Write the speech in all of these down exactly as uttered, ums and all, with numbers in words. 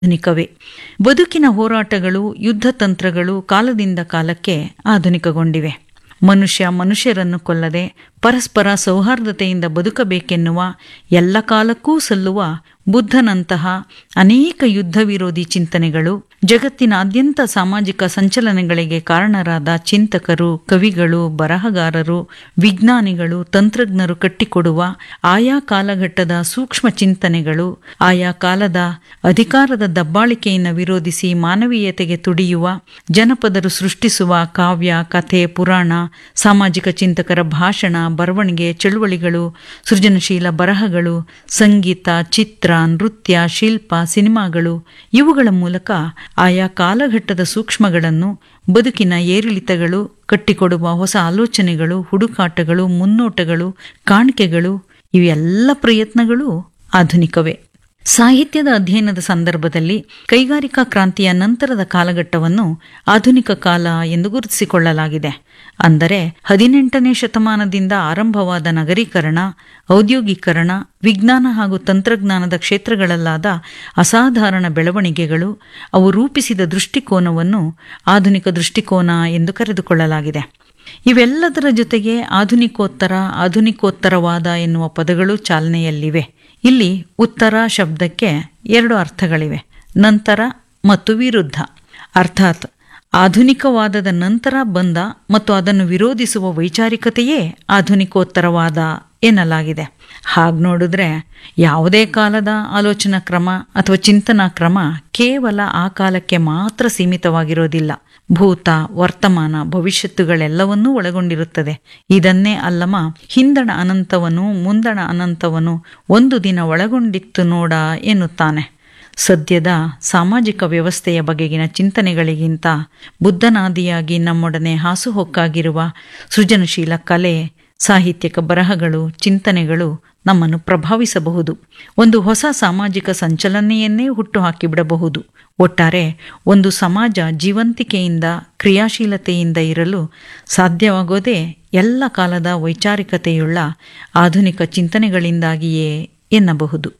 ಆಧುನಿಕವೇ. ಬದುಕಿನ ಹೋರಾಟಗಳು, ಯುದ್ಧ ತಂತ್ರಗಳು ಕಾಲದಿಂದ ಕಾಲಕ್ಕೆ ಆಧುನಿಕಗೊಂಡಿವೆ. ಮನುಷ್ಯ ಮನುಷ್ಯರನ್ನು ಕೊಲ್ಲದೆ ಪರಸ್ಪರ ಸೌಹಾರ್ದತೆಯಿಂದ ಬದುಕಬೇಕೆನ್ನುವ ಎಲ್ಲ ಕಾಲಕ್ಕೂ ಸಲ್ಲುವ ಬುದ್ಧನಂತಹ ಅನೇಕ ಯುದ್ಧ ವಿರೋಧಿ ಚಿಂತನೆಗಳು, ಜಗತ್ತಿನಾದ್ಯಂತ ಸಾಮಾಜಿಕ ಸಂಚಲನಗಳಿಗೆ ಕಾರಣರಾದ ಚಿಂತಕರು, ಕವಿಗಳು, ಬರಹಗಾರರು, ವಿಜ್ಞಾನಿಗಳು, ತಂತ್ರಜ್ಞರು ಕಟ್ಟಿಕೊಡುವ ಆಯಾ ಕಾಲಘಟ್ಟದ ಸೂಕ್ಷ್ಮ ಚಿಂತನೆಗಳು, ಆಯಾ ಕಾಲದ ಅಧಿಕಾರದ ದಬ್ಬಾಳಿಕೆಯನ್ನು ವಿರೋಧಿಸಿ ಮಾನವೀಯತೆಗೆ ತುಡಿಯುವ ಜನಪದರು ಸೃಷ್ಟಿಸುವ ಕಾವ್ಯ, ಕಥೆ, ಪುರಾಣ, ಸಾಮಾಜಿಕ ಚಿಂತಕರ ಭಾಷಣ, ಬರವಣಿಗೆ, ಚಳುವಳಿಗಳು, ಸೃಜನಶೀಲ ಬರಹಗಳು, ಸಂಗೀತ, ಚಿತ್ರ, ನೃತ್ಯ, ಶಿಲ್ಪ, ಸಿನಿಮಾಗಳು ಇವುಗಳ ಮೂಲಕ ಆಯಾ ಕಾಲಘಟ್ಟದ ಸೂಕ್ಷ್ಮಗಳನ್ನು, ಬದುಕಿನ ಏರಿಳಿತಗಳು, ಕಟ್ಟಿಕೊಡುವ ಹೊಸ ಆಲೋಚನೆಗಳು, ಹುಡುಕಾಟಗಳು, ಮುನ್ನೋಟಗಳು, ಕಾಣಿಕೆಗಳು ಇವೆಲ್ಲ ಪ್ರಯತ್ನಗಳು ಆಧುನಿಕವೇ. ಸಾಹಿತ್ಯದ ಅಧ್ಯಯನದ ಸಂದರ್ಭದಲ್ಲಿ ಕೈಗಾರಿಕಾ ಕ್ರಾಂತಿಯ ನಂತರದ ಕಾಲಘಟ್ಟವನ್ನು ಆಧುನಿಕ ಕಾಲ ಎಂದು ಗುರುತಿಸಿಕೊಳ್ಳಲಾಗಿದೆ. ಅಂದರೆ ಹದಿನೆಂಟನೇ ಶತಮಾನದಿಂದ ಆರಂಭವಾದ ನಗರೀಕರಣ, ಔದ್ಯೋಗೀಕರಣ, ವಿಜ್ಞಾನ ಹಾಗೂ ತಂತ್ರಜ್ಞಾನದ ಕ್ಷೇತ್ರಗಳಲ್ಲಾದ ಅಸಾಧಾರಣ ಬೆಳವಣಿಗೆಗಳು, ಅವು ರೂಪಿಸಿದ ದೃಷ್ಟಿಕೋನವನ್ನು ಆಧುನಿಕ ದೃಷ್ಟಿಕೋನ ಎಂದು ಕರೆದುಕೊಳ್ಳಲಾಗಿದೆ. ಇವೆಲ್ಲದರ ಜೊತೆಗೆ ಆಧುನಿಕೋತ್ತರ, ಆಧುನಿಕೋತ್ತರವಾದ ಎನ್ನುವ ಪದಗಳು ಚಾಲನೆಯಲ್ಲಿವೆ. ಇಲ್ಲಿ ಉತ್ತರ ಶಬ್ದಕ್ಕೆ ಎರಡು ಅರ್ಥಗಳಿವೆ, ನಂತರ ಮತ್ತು ವಿರುದ್ಧ. ಅರ್ಥಾತ್ ಆಧುನಿಕವಾದದ ನಂತರ ಬಂದ ಮತ್ತು ಅದನ್ನು ವಿರೋಧಿಸುವ ವೈಚಾರಿಕತೆಯೇ ಆಧುನಿಕೋತ್ತರವಾದ ಎನ್ನಲಾಗಿದೆ. ಹಾಗೆ ನೋಡಿದ್ರೆ ಯಾವುದೇ ಕಾಲದ ಆಲೋಚನಾ ಕ್ರಮ ಅಥವಾ ಚಿಂತನಾ ಕ್ರಮ ಕೇವಲ ಆ ಕಾಲಕ್ಕೆ ಮಾತ್ರ ಸೀಮಿತವಾಗಿರೋದಿಲ್ಲ. ಭೂತ, ವರ್ತಮಾನ, ಭವಿಷ್ಯತ್ತುಗಳೆಲ್ಲವನ್ನೂ ಒಳಗೊಂಡಿರುತ್ತದೆ. ಇದನ್ನೇ ಅಲ್ಲಮ ಹಿಂದಣ ಅನಂತವನು ಮುಂದಣ ಅನಂತವನು ಒಂದು ದಿನ ಒಳಗೊಂಡಿತ್ತು ನೋಡ ಎನ್ನುತ್ತಾನೆ. ಸದ್ಯದ ಸಾಮಾಜಿಕ ವ್ಯವಸ್ಥೆಯ ಬಗೆಗಿನ ಚಿಂತನೆಗಳಿಗಿಂತ ಬುದ್ಧನಾದಿಯಾಗಿ ನಮ್ಮೊಡನೆ ಹಾಸುಹೊಕ್ಕಾಗಿರುವ ಸೃಜನಶೀಲ ಕಲೆ, ಸಾಹಿತ್ಯಕ ಬರಹಗಳು, ಚಿಂತನೆಗಳು ನಮ್ಮನ್ನು ಪ್ರಭಾವಿಸಬಹುದು. ಒಂದು ಹೊಸ ಸಾಮಾಜಿಕ ಸಂಚಲನೆಯನ್ನೇ ಹುಟ್ಟುಹಾಕಿಬಿಡಬಹುದು. ಒಟ್ಟಾರೆ ಒಂದು ಸಮಾಜ ಜೀವಂತಿಕೆಯಿಂದ, ಕ್ರಿಯಾಶೀಲತೆಯಿಂದ ಇರಲು ಸಾಧ್ಯವಾಗೋದೇ ಎಲ್ಲ ಕಾಲದ ವೈಚಾರಿಕತೆಯುಳ್ಳ ಆಧುನಿಕ ಚಿಂತನೆಗಳಿಂದಾಗಿಯೇ ಎನ್ನಬಹುದು.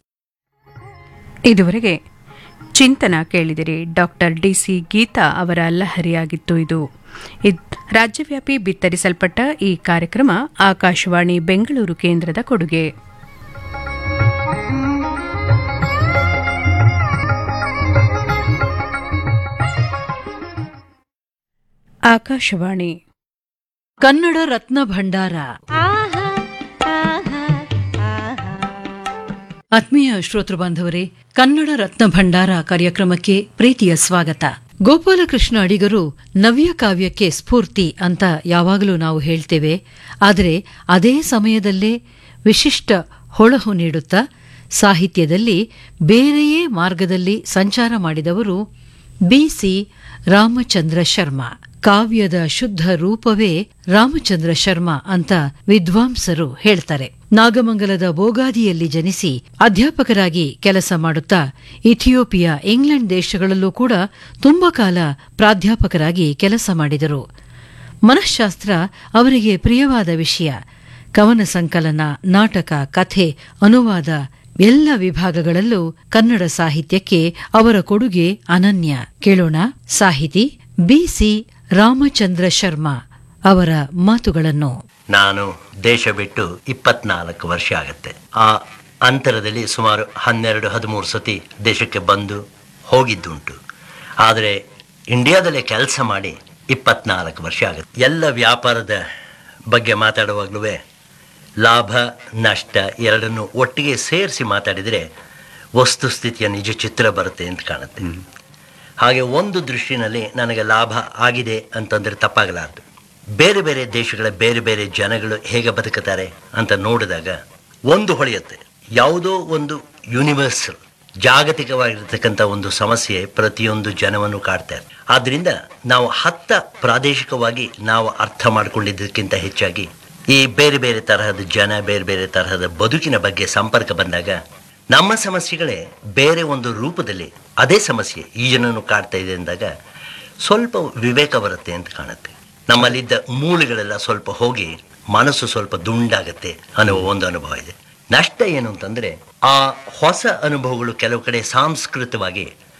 ಇದುವರೆಗೆ ಚಿಂತನ ಕೇಳಿದಿರಿ. ಡಾಕ್ಟರ್ ಡಿ ಸಿ ಗೀತಾ ಅವರ ಲಹರಿಯಾಗಿತ್ತು ಇದು. ರಾಜ್ಯವ್ಯಾಪಿ ಬಿತ್ತರಿಸಲ್ಪಟ್ಟ ಈ ಕಾರ್ಯಕ್ರಮ ಆಕಾಶವಾಣಿ ಬೆಂಗಳೂರು ಕೇಂದ್ರದ ಕೊಡುಗೆ. ಆಕಾಶವಾಣಿ ಕನ್ನಡ ರತ್ನ ಭಂಡಾರ. ಆತ್ಮೀಯ ಶ್ರೋತೃ ಬಾಂಧವರೇ, ಕನ್ನಡ ರತ್ನ ಭಂಡಾರ ಕಾರ್ಯಕ್ರಮಕ್ಕೆ ಪ್ರೀತಿಯ ಸ್ವಾಗತ. ಗೋಪಾಲಕೃಷ್ಣ ಅಡಿಗರು ನವ್ಯ ಕಾವ್ಯಕ್ಕೆ ಸ್ಫೂರ್ತಿ ಅಂತ ಯಾವಾಗಲೂ ನಾವು ಹೇಳ್ತೇವೆ. ಆದರೆ ಅದೇ ಸಮಯದಲ್ಲೇ ವಿಶಿಷ್ಟ ಹೊಳಹು ನೀಡುತ್ತಾ ಸಾಹಿತ್ಯದಲ್ಲಿ ಬೇರೆಯೇ ಮಾರ್ಗದಲ್ಲಿ ಸಂಚಾರ ಮಾಡಿದವರು ಬಿ ಸಿ ರಾಮಚಂದ್ರ ಶರ್ಮಾ. ಕಾವ್ಯದ ಶುದ್ಧ ರೂಪವೇ ರಾಮಚಂದ್ರ ಶರ್ಮಾ ಅಂತ ವಿದ್ವಾಂಸರು ಹೇಳ್ತಾರೆ. ನಾಗಮಂಗಲದ ಬೋಗಾದಿಯಲ್ಲಿ ಜನಿಸಿ ಅಧ್ಯಾಪಕರಾಗಿ ಕೆಲಸ ಮಾಡುತ್ತಾ ಇಥಿಯೋಪಿಯಾ, ಇಂಗ್ಲೆಂಡ್ ದೇಶಗಳಲ್ಲೂ ಕೂಡ ತುಂಬಾ ಕಾಲ ಪ್ರಾಧ್ಯಾಪಕರಾಗಿ ಕೆಲಸ ಮಾಡಿದರು. ಮನಃಶಾಸ್ತ್ರ ಅವರಿಗೆ ಪ್ರಿಯವಾದ ವಿಷಯ. ಕವನ ಸಂಕಲನ, ನಾಟಕ, ಕಥೆ, ಅನುವಾದ ಎಲ್ಲ ವಿಭಾಗಗಳಲ್ಲೂ ಕನ್ನಡ ಸಾಹಿತ್ಯಕ್ಕೆ ಅವರ ಕೊಡುಗೆ ಅನನ್ಯ. ಕೇಳೋಣ ಸಾಹಿತಿ ಬಿ ಸಿ ರಾಮಚಂದ್ರ ಶರ್ಮಾ ಅವರ ಮಾತುಗಳನ್ನು. ನಾನು ದೇಶ ಬಿಟ್ಟು ಇಪ್ಪತ್ನಾಲ್ಕು ವರ್ಷ ಆಗುತ್ತೆ. ಆ ಅಂತರದಲ್ಲಿ ಸುಮಾರು ಹನ್ನೆರಡು ಹದಿಮೂರು ಸತಿ ದೇಶಕ್ಕೆ ಬಂದು ಹೋಗಿದ್ದುಂಟು. ಆದರೆ ಇಂಡಿಯಾದಲ್ಲೇ ಕೆಲಸ ಮಾಡಿ ಇಪ್ಪತ್ನಾಲ್ಕು ವರ್ಷ ಆಗುತ್ತೆ. ಎಲ್ಲ ವ್ಯಾಪಾರದ ಬಗ್ಗೆ ಮಾತಾಡುವಾಗಲೂ ಲಾಭ ನಷ್ಟ ಎರಡನ್ನು ಒಟ್ಟಿಗೆ ಸೇರಿಸಿ ಮಾತಾಡಿದರೆ ವಸ್ತುಸ್ಥಿತಿಯ ನಿಜ ಚಿತ್ರ ಬರುತ್ತೆ ಅಂತ ಕಾಣುತ್ತೆ. ಹಾಗೆ ಒಂದು ದೃಷ್ಟಿನಲ್ಲಿ ನನಗೆ ಲಾಭ ಆಗಿದೆ ಅಂತಂದರೆ ತಪ್ಪಾಗಲಾರದು. ಬೇರೆ ಬೇರೆ ದೇಶಗಳ ಬೇರೆ ಬೇರೆ ಜನಗಳು ಹೇಗೆ ಬದುಕುತ್ತಾರೆ ಅಂತ ನೋಡಿದಾಗ ಒಂದು ಹೊಳೆಯುತ್ತೆ. ಯಾವುದೋ ಒಂದು ಯೂನಿವರ್ಸಲ್ ಜಾಗತಿಕವಾಗಿರ್ತಕ್ಕಂಥ ಒಂದು ಸಮಸ್ಯೆ ಪ್ರತಿಯೊಂದು ಜನವನ್ನು ಕಾಡ್ತಾರೆ. ಆದ್ದರಿಂದ ನಾವು ಹತ್ತ ಪ್ರಾದೇಶಿಕವಾಗಿ ನಾವು ಅರ್ಥ ಮಾಡಿಕೊಂಡಿದ್ದಕ್ಕಿಂತ ಹೆಚ್ಚಾಗಿ ಈ ಬೇರೆ ಬೇರೆ ತರಹದ ಜನ, ಬೇರೆ ಬೇರೆ ತರಹದ ಬದುಕಿನ ಬಗ್ಗೆ ಸಂಪರ್ಕ ಬಂದಾಗ ನಮ್ಮ ಸಮಸ್ಯೆಗಳೇ ಬೇರೆ ಒಂದು ರೂಪದಲ್ಲಿ ಅದೇ ಸಮಸ್ಯೆ ಈ ಜನನು ಕಾಡ್ತಾ ಇದೆ ಅಂದಾಗ ಸ್ವಲ್ಪ ವಿವೇಕ ಬರುತ್ತೆ ಅಂತ ಕಾಣುತ್ತೆ. ನಮ್ಮಲ್ಲಿದ್ದ ಮೂಳೆಗಳೆಲ್ಲ ಸ್ವಲ್ಪ ಹೋಗಿ ಮನಸ್ಸು ಸ್ವಲ್ಪ ದುಂಡಾಗತ್ತೆ ಅನ್ನೋ ಒಂದು ಅನುಭವ ಇದೆ. ನಷ್ಟ ಏನು ಅಂತಂದ್ರೆ ಆ ಹೊಸ ಅನುಭವಗಳು ಕೆಲವು ಕಡೆ ಸಾಂಸ್ಕೃತವಾಗಿ